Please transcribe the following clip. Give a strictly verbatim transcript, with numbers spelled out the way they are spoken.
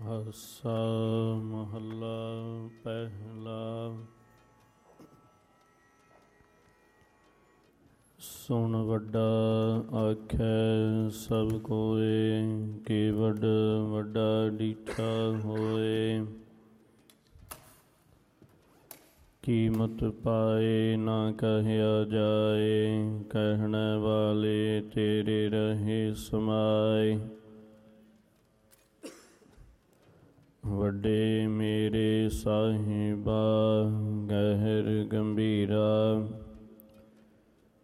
ਆਸਾ ਮਹੱਲਾ ਪਹਿਲਾ। ਸੁਣ ਵੱਡਾ ਆਖੈ ਸਭ ਕੋਇ, ਕਿ ਵੱਡ ਵੱਡਾ ਡੀਠਾ ਹੋਏ। ਕੀਮਤ ਪਾਏ ਨਾ ਕਹਿਆ ਜਾਏ, ਕਹਿਣ ਵਾਲੇ ਤੇਰੇ ਰਹੇ ਸਮਾਏ। ਵੱਡੇ ਮੇਰੇ ਸਾਹਿਬਾ ਗਹਿਰ ਗੰਭੀਰਾ,